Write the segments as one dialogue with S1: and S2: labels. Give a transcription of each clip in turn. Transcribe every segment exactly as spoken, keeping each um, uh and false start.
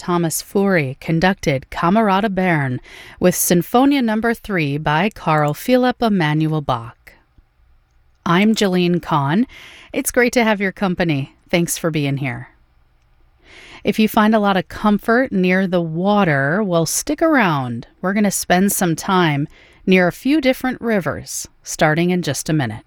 S1: Thomas Fury conducted Camerata Bern with Sinfonia Number three by Carl Philipp Emanuel Bach. I'm Jeline Kahn. It's great to have your company. Thanks for being here. If you find a lot of comfort near the water, well, stick around. We're going to spend some time near a few different rivers, starting in just a minute.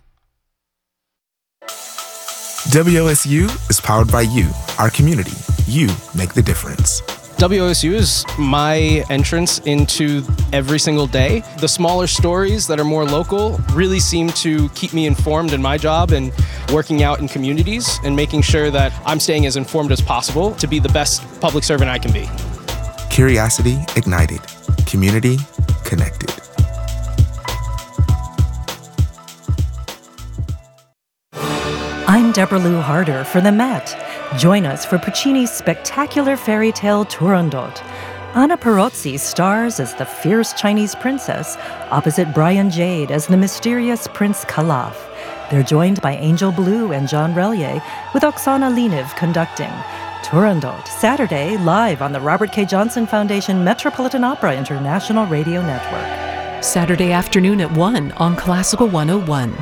S2: W O S U is powered by you, our community. You make the difference.
S3: W O S U is my entrance into every single day. The smaller stories that are more local really seem to keep me informed in my job and working out in communities and making sure that I'm staying as informed as possible to be the best public servant I can be.
S2: Curiosity ignited. Community connected.
S4: I'm Deborah Lou Harder for The Met. Join us for Puccini's spectacular fairy tale Turandot. Anna Perozzi stars as the fierce Chinese princess, opposite Brian Jade as the mysterious Prince Calaf. They're joined by Angel Blue and John Relier, with Oksana Liniv conducting. Turandot, Saturday, live on the Robert K. Johnson Foundation Metropolitan Opera International Radio Network.
S5: Saturday afternoon at one on Classical one oh one.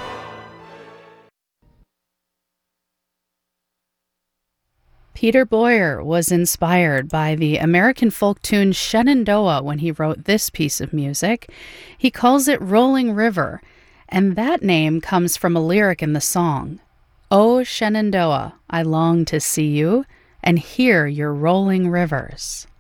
S1: Peter Boyer was inspired by the American folk tune Shenandoah when he wrote this piece of music. He calls it Rolling River, and that name comes from a lyric in the song. "Oh, Shenandoah, I long to see you and hear your rolling rivers."